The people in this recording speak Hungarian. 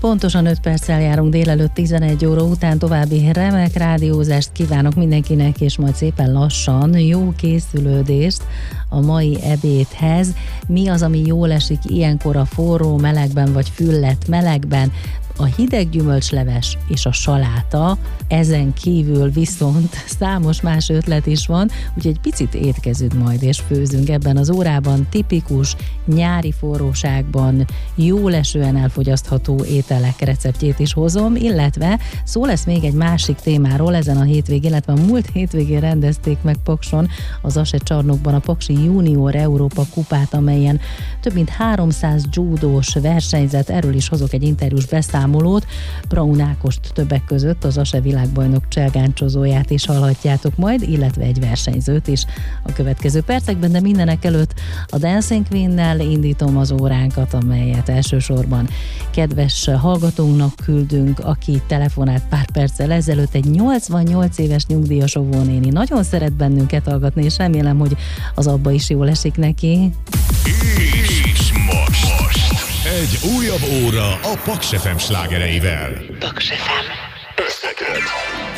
Pontosan 5 perccel járunk délelőtt 11 óra után, további remek rádiózást kívánok mindenkinek, és majd szépen lassan jó készülődést a mai ebédhez. Mi az, ami jól esik ilyenkor a forró melegben, vagy füllet melegben? A hideg gyümölcsleves és a saláta, ezen kívül viszont számos más ötlet is van, úgyhogy egy picit étkezünk majd és főzünk ebben az órában, tipikus nyári forróságban jól esően elfogyasztható ételek receptjét is hozom, illetve szó lesz még egy másik témáról ezen a hétvégén, illetve a múlt hétvégén rendezték meg Pakson, az Ase csarnokban a Paksi Junior Európa kupát, amelyen több mint 300 judós versenyzett, erről is hozok egy interjús beszámolót. Braun Ákost többek között, az Ase világbajnok cselgáncsozóját is hallhatjátok majd, illetve egy versenyzőt is a következő percekben, de mindenek előtt a Dancing Queen-nel indítom az óránkat, amelyet elsősorban kedves hallgatónknak küldünk, aki telefonált pár perccel ezelőtt, egy 88 éves nyugdíjas óvónéni. Nagyon szeret bennünket hallgatni, és remélem, hogy az abba is jól esik neki. És most egy újabb óra a Paks FM slágereivel. Paks FM. Összeköt.